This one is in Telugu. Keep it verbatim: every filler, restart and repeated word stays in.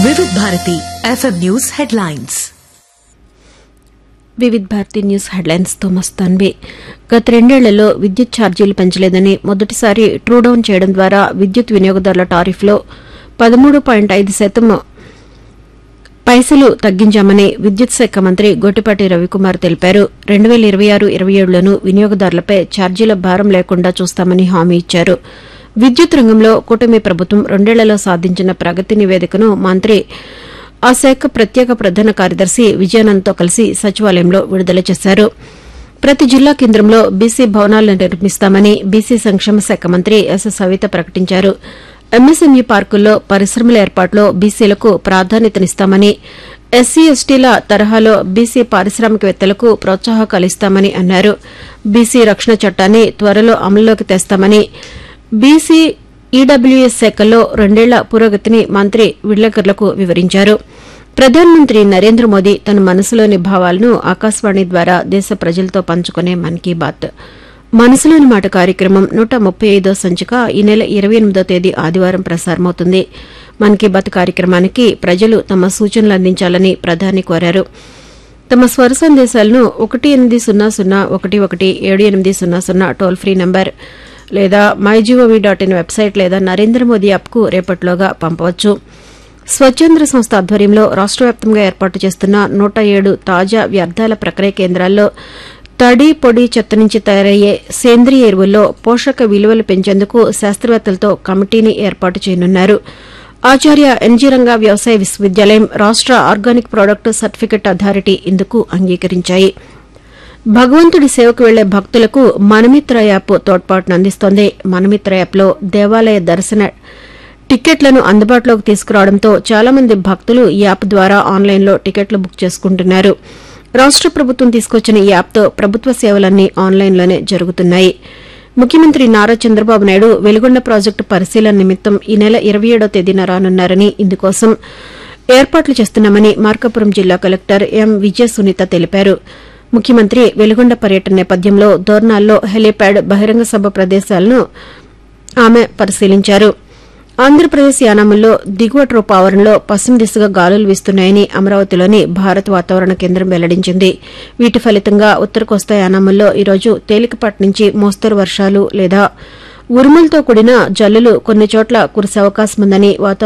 వివిధ భారతి ఎఫ్ఎం న్యూస్ హెడ్లైన్స్. వివిధ భారతి న్యూస్ హెడ్లైన్స్ తో మస్తాన్వి. గత రెండేళ్లలో విద్యుత్ ఛార్జీలు పెంచలేదని మొదటిసారి ట్రూడౌన్ చేయడం ద్వారా విద్యుత్ వినియోగదారుల టారిఫ్లో పదమూడు పాయింట్ ఐదు శాతం పైసలు తగ్గించామని విద్యుత్ శాఖ మంత్రి గొట్టిపాటి రవికుమార్ తెలిపారు. రెండు వేల ఇరవై ఆరు ఇరవై ఏడులోనూ వినియోగదారులపై ఛార్జీల భారం లేకుండా చూస్తామని హామీ ఇచ్చారు. విద్యుత్ రంగంలో కూటమి ప్రభుత్వం రెండేళ్లలో సాధించిన ప్రగతి నివేదికను మంత్రి ఆ శాఖ ప్రత్యేక ప్రధాన కార్యదర్శి విజయానంద్తో కలిసి సచివాలయంలో విడుదల చేశారు. ప్రతి జిల్లా కేంద్రంలో బీసీ భవనాలను నిర్మిస్తామని బీసీ సంక్షేమ శాఖ మంత్రి ఎస్ సవిత ప్రకటించారు. ఎంఎస్ఎంఈ పార్కుల్లో పరిశ్రమల ఏర్పాటులో బీసీలకు ప్రాధాన్యతనిస్తామని, ఎస్సీ ఎస్టీల తరహాలో బీసీ పారిశ్రామికవేత్తలకు ప్రోత్సాహకాలు ఇస్తామని అన్నారు. బీసీ రక్షణ చట్టాన్ని త్వరలో అమల్లోకి తెస్తామని, బీసీ ఈడబ్ల్యూఎస్ శాఖల్లో రెండేళ్ల పురోగతిని మంత్రి విలేకరులకు వివరించారు. ప్రధానమంత్రి నరేంద్ర మోదీ తన మనసులోని భావాలను ఆకాశవాణి ద్వారా దేశ ప్రజలతో పంచుకునే మన్ కీ బాత్ మనసులోని మాట కార్యక్రమం నూట ముప్పై ఐదో సంచిక ఈ నెల ఇరవై ఎనిమిదో తేదీ ఆదివారం ప్రసారమవుతుంది. మన్ కీ బాత్ కార్యక్రమానికి ప్రజలు తమ సూచనలు అందించాలని ప్రధాని కోరారు. తమ స్వర సందేశాలను ఒకటి ఎనిమిది సున్నా సున్నా ఒకటి ఒకటి ఏడు ఎనిమిది సున్నా సున్నా టోల్ ఫ్రీ నంబర్ లేదా మైజీఓవీ డాట్ ఇన్ వెబ్సైట్ లేదా నరేంద్ర మోదీ యాప్కు రేపటిలోగా పంపవచ్చు. స్వచ్ఛంద్ర సంస్థ ఆధ్వర్యంలో రాష్ట వ్యాప్తంగా ఏర్పాటు చేస్తున్న నూట ఏడు తాజా వ్యర్థాల ప్రక్రియ కేంద్రాల్లో తడి పొడి చెత్త నుంచి తయారయ్యే సేంద్రియ ఎరువుల్లో పోషక విలువలు పెంచేందుకు శాస్త్రవేత్తలతో కమిటీని ఏర్పాటు చేయనున్నారు. ఆచార్య ఎన్జీ రంగా వ్యవసాయ విశ్వవిద్యాలయం, రాష్ట ఆర్గానిక్ ప్రొడక్ట్ సర్టిఫికెట్ అథారిటీ ఇందుకు అంగీకరించాయి. భగవంతుడి సేవకు వెళ్లే భక్తులకు మనమిత్ర యాప్ తోడ్పాటును అందిస్తోంది. మనమిత్ర యాప్లో దేవాలయ దర్శన టికెట్లను అందుబాటులోకి తీసుకురావడంతో చాలా మంది భక్తులు ఈ యాప్ ద్వారా ఆన్లైన్లో టికెట్లు బుక్ చేసుకుంటున్నారు. రాష్ట ప్రభుత్వం తీసుకొచ్చిన ఈ యాప్తో ప్రభుత్వ సేవలన్నీ ఆన్లైన్లోనే జరుగుతున్నాయి. ముఖ్యమంత్రి నారా చంద్రబాబు నాయుడు వెలుగొండ ప్రాజెక్టు పరిశీలన నిమిత్తం ఈ నెల ఇరవై ఏడో తేదీన రానున్నారని, ఇందుకోసం ఏర్పాట్లు చేస్తున్నామని మార్కాపురం జిల్లా కలెక్టర్ ఎం విజయ సునీత తెలిపారు. ముఖ్యమంత్రి వెలుగొండ పర్యటన నేపథ్యంలో దోర్నాల్లో హెలీప్యాడ్, బహిరంగ సభ ప్రదేశాలను ఆమె పరిశీలించారు. ఆంధ్రప్రదేశ్ యానాముల్లో దిగువ ట్రోప్ ఆవరణలో పశ్చిమ దిశగా గాలులు వీస్తున్నాయని అమరావతిలోని భారత వాతావరణ కేంద్రం వెల్లడించింది. వీటి ఫలితంగా ఉత్తర కోస్తా యానాముల్లో ఈరోజు తేలికపాటి నుంచి మోస్తరు వర్షాలు లేదా ఉరుములతో కూడిన జల్లులు కొన్ని చోట్ల కురిసే అవకాశం ఉందని వాతావరణ